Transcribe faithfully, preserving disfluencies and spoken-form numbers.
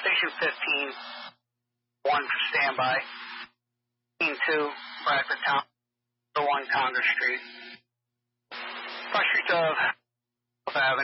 Station fifteen, one for standby. fifteen two, Bradford Town, one Congress Street. Cross streets of